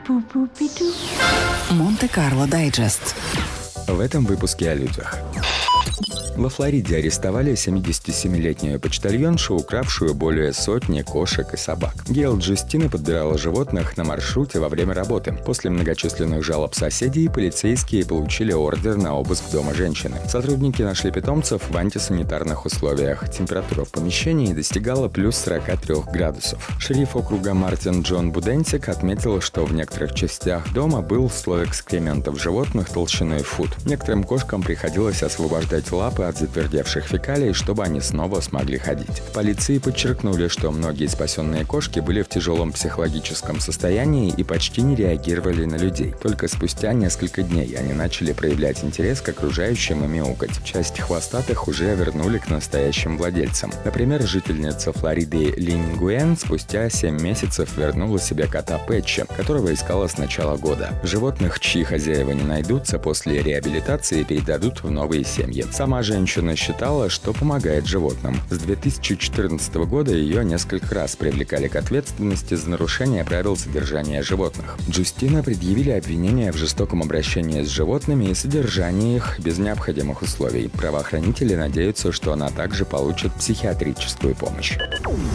Монте-Карло Дайджест. В этом выпуске о людях. Во Флориде арестовали 77-летнюю почтальоншу, укравшую более сотни кошек и собак. Гейл Джустина подбирала животных на маршруте во время работы. После многочисленных жалоб соседей полицейские получили ордер на обыск дома женщины. Сотрудники нашли питомцев в антисанитарных условиях. Температура в помещении достигала плюс 43 градусов. Шериф округа Мартин Джон Буденсик отметил, что в некоторых частях дома был слой экскрементов животных толщиной в фут. Некоторым кошкам приходилось освобождать лапы от затвердевших фекалий, чтобы они снова смогли ходить. В полиции подчеркнули, что многие спасенные кошки были в тяжелом психологическом состоянии и почти не реагировали на людей. Только спустя несколько дней они начали проявлять интерес к окружающим и мяукать. Часть хвостатых уже вернули к настоящим владельцам. Например, жительница Флориды Лин Гуэн спустя 7 месяцев вернула себе кота Пэтча, которого искала с начала года. Животных, чьи хозяева не найдутся, после реабилитации передадут в новые семьи. Сама женщина считала, что помогает животным. С 2014 года ее несколько раз привлекали к ответственности за нарушение правил содержания животных. Джустина предъявили обвинения в жестоком обращении с животными и содержании их без необходимых условий. Правоохранители надеются, что она также получит психиатрическую помощь.